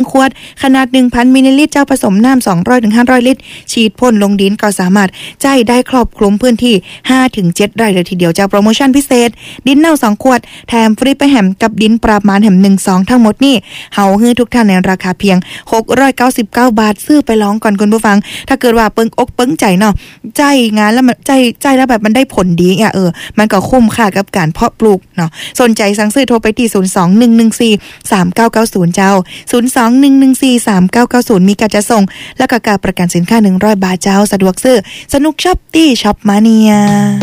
1ขวดขนาด 1,000 มิลลิลิตรเจ้าผสมน้ำ200 ถึง 500 ลิตรฉีดพ่นลงดินก็สามารถใจได้ครอบคลุมพื้นที่ 5 ถึง 7 ไร่เลยทีเดียวเจ้าโปรโมชั่นพิเศษดินเน่า2ขวดแถมฟรีไปแหมกับดินปราบมารแหม1-2ทั้งหมดนี่เฮาฮื้อทุกท่านในราคาเพียง699 บาทซื้อไปลองก่อนคุณผู้ฟังถ้าเกิดว่าเปิ้งอกเปิ้งใจเนาะใจงานแล้วมันใจแล้วแบบมันได้ผลดีมันก็คุ้มค่ากับการเพาะปลูกเนาะสนใจสั่งซื้อโทรไปที่02-114-3990เจ้า02-114-3990มีการจะส่งและก็การประกันสินค้า100 บาทเจ้าสะดวกซื้อสนุกช็อปตี้ช็อปมาเนีย